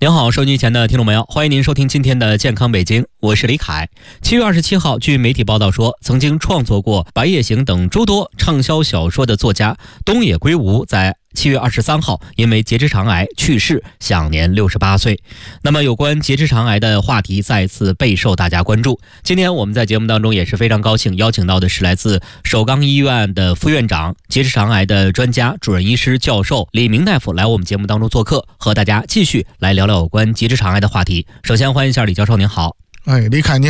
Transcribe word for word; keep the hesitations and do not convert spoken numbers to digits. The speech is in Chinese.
您好，收音机前的听众朋友，欢迎您收听今天的健康北京，我是李凯。七月二十七号，据媒体报道说，曾经创作过《白夜行》等诸多畅销小说的作家东野圭吾在七月二十三号因为结直肠癌去世，享年六十八岁。那么有关结直肠癌的话题再次备受大家关注。今天我们在节目当中也是非常高兴邀请到的是来自首钢医院的副院长、结直肠癌的专家、主任医师教授李明大夫来我们节目当中做客，和大家继续来聊聊有关结直肠癌的话题。首先欢迎一下李教授，您好。 哎，李凯你